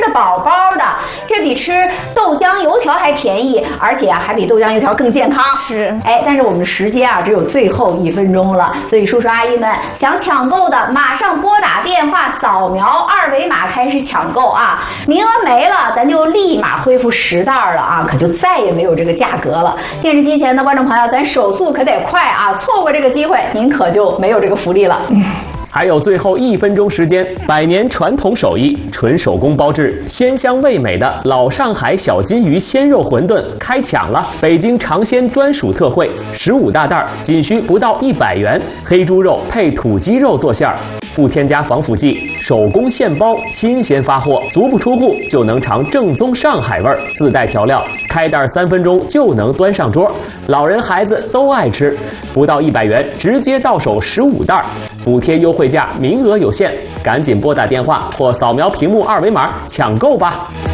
饱饱的，这比吃豆浆油条还便宜，而且还比豆浆油条更健康。 是， 但是我们的时间只有最后1分钟了，所以叔叔阿姨们想抢购的，马上拨打电话，扫描2维码开始抢购啊！名额没了，咱就立马恢复10袋了啊，可就再也没有这个价格了。电视机前的观众朋友，咱手速可得快啊，错过这个机会，您可就没有这个福利了。 还有最后1分钟时间，100年传统手艺，纯手工包制，鲜香味美的老上海小金鱼鲜肉馄饨开抢了！北京尝鲜专属特惠，15大袋，仅需不到100元，黑猪肉配土鸡肉做馅儿，不添加防腐剂，手工现包，新鲜发货，足不出户就能尝正宗上海味儿，自带调料，开袋3分钟就能端上桌，老人孩子都爱吃，不到100元，直接到手15袋，补贴优惠价，名额有限，赶紧拨打电话或扫描屏幕2维码抢购吧。